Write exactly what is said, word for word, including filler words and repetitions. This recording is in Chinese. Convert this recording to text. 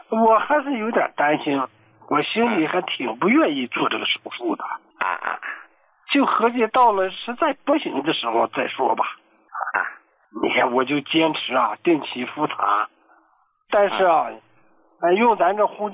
我还是有点担心，我心里还挺不愿意做这个手术的。 啊啊！ 就合计到了实在不行的时候再说吧。 啊！ 你看，我就坚持啊，定期复查。但是啊，呃，用咱这呼